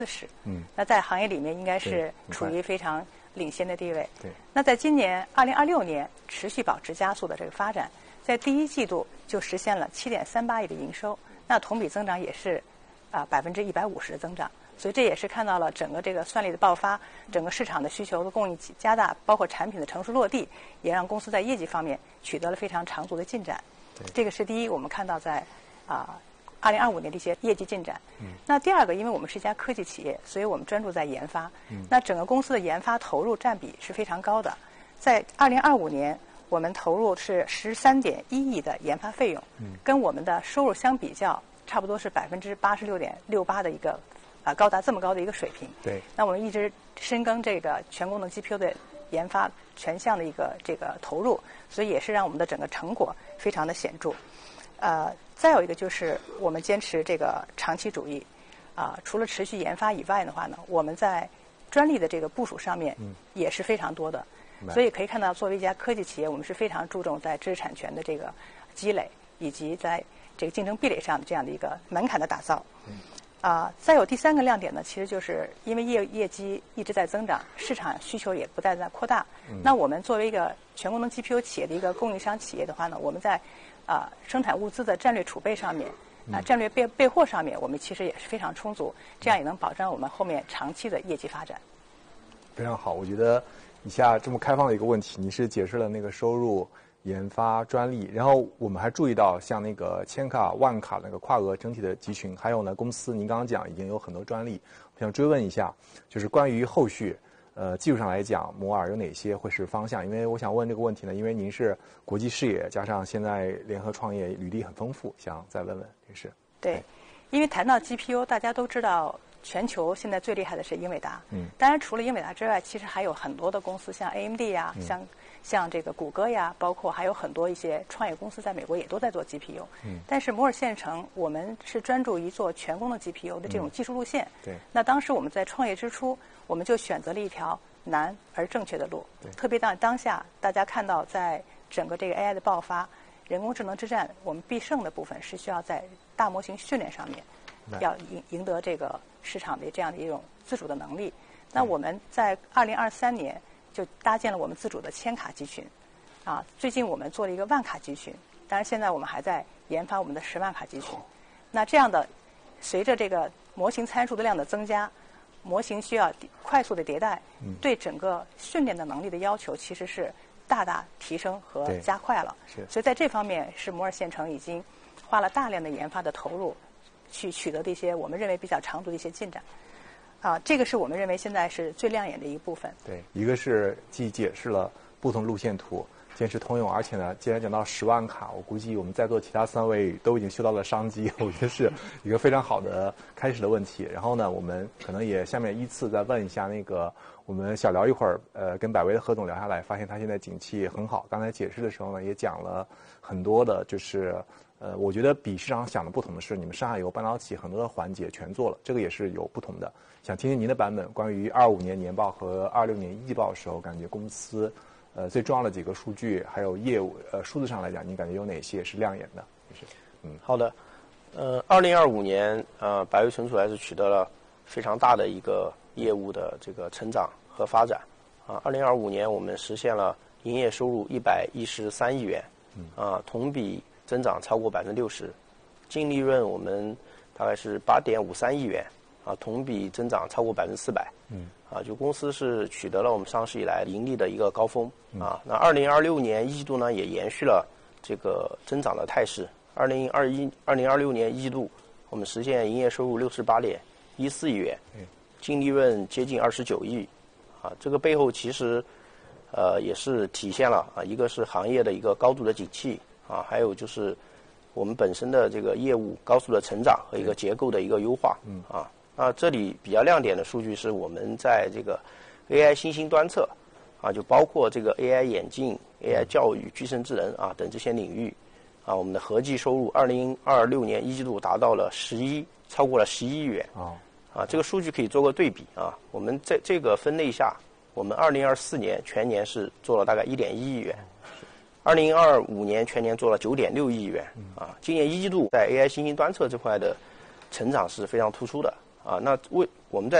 40，那在行业里面应该是处于非常领先的地位。 对。 那在今年2026年持续保持加速的这个发展，在第一季度就实现了7.38亿的营收，那同比增长也是150%的增长。所以这也是看到了整个这个算力的爆发，整个市场的需求的供应加大，包括产品的成熟落地，也让公司在业绩方面取得了非常长足的进展。这个是第一，我们看到在2025年的一些业绩进展。那第二个，因为我们是一家科技企业，所以我们专注在研发。那整个公司的研发投入占比是非常高的。在2025年，我们投入是13.1亿的研发费用，跟我们的收入相比较，差不多是86.68%的一个高达这么高的一个水平。 对。 那我们一直深耕这个全功能 GPU 的研发全项的一个这个投入，所以也是让我们的整个成果非常的显著。再有一个就是我们坚持这个长期主义，除了持续研发以外的话呢，我们在专利的这个部署上面也是非常多的。所以可以看到，作为一家科技企业，我们是非常注重在知识产权的这个积累，以及在这个竞争壁垒上的这样的一个门槛的打造。再有第三个亮点呢，其实就是因为业绩一直在增长，市场需求也不断在扩大。那我们作为一个全功能 GPU 企业的一个供应商企业的话呢，我们在生产物资的战略储备上面，战略备货上面，我们其实也是非常充足，这样也能保障我们后面长期的业绩发展。 非常好，我觉得以下这么开放的一个问题，你是解释了那个收入、研发、专利，然后我们还注意到像那个千卡、万卡那个跨额整体的集群，还有呢公司您刚刚讲已经有很多专利，我想追问一下，就是关于后续技术上来讲，摩尔有哪些会是方向？因为我想问这个问题呢，因为您是国际视野，加上现在联合创业履历很丰富，想再问问这是。 对，因为谈到 GPU， 大家都知道全球现在最厉害的是英伟达。当然除了英伟达之外，其实还有很多的公司，像 AMD 呀，像这个谷歌呀，包括还有很多一些创业公司在美国也都在做 GPU。但是摩尔线程我们是专注于做全功能 GPU 的这种技术路线。 对。 那当时我们在创业之初，我们就选择了一条难而正确的路。特别当下大家看到，在整个这个 AI 的爆发，人工智能之战，我们必胜的部分是需要在大模型训练上面，要赢得这个市场的这样的一种自主的能力。那我们在2023年就搭建了我们自主的千卡集群，最近我们做了一个万卡集群，当然现在我们还在研发我们的10万卡集群。那这样的，随着这个模型参数的量的增加，模型需要快速的迭代，对整个训练的能力的要求其实是大大提升和加快了。所以在这方面，是摩尔线程已经花了大量的研发的投入，去取得的一些我们认为比较长足的一些进展。这个是我们认为现在是最亮眼的一部分。 对，一个是既解释了不同路线图，坚持通用，而且呢，既然讲到10万卡，我估计我们在座其他3位都已经嗅到了商机，我觉得是一个非常好的开始的问题。然后呢，我们可能也下面依次再问一下那个，我们小聊一会儿，跟百威的何总聊下来，发现他现在景气很好。刚才解释的时候呢，也讲了很多的，就是我觉得比市场想的不同的是，你们上下游半导体很多的环节全做了，这个也是有不同的。想听听您的版本，关于25年年报和26年一季报的时候，感觉公司最重要的几个数据，还有业务数字上来讲，您感觉有哪些是亮眼的？ 好的，2025年百威存储还是取得了非常大的一个业务的这个成长和发展。2025年我们实现了营业收入113亿元，同比增长超过60%，净利润我们大概是8.53亿元，同比增长超过400%。就公司是取得了我们上市以来盈利的一个高峰。那2026年一季度呢，也延续了这个增长的态势。2026年一季度，我们实现营业收入68.14亿元，净利润接近29亿。这个背后其实也是体现了一个是行业的一个高度的景气，还有就是我们本身的这个业务高速的成长和一个结构的一个优化。那这里比较亮点的数据是我们在这个 AI 新兴端侧就包括这个 AI 眼镜、AI 教育、具身智能等这些领域我们的合计收入2026年一季度达到了超过了11亿元。这个数据可以做个对比我们在这个分类下，我们2024年全年是做了大概1.1亿元，2025年全年做了9.6亿元今年一季度在 AI 新兴端侧这块的成长是非常突出的啊。那我们在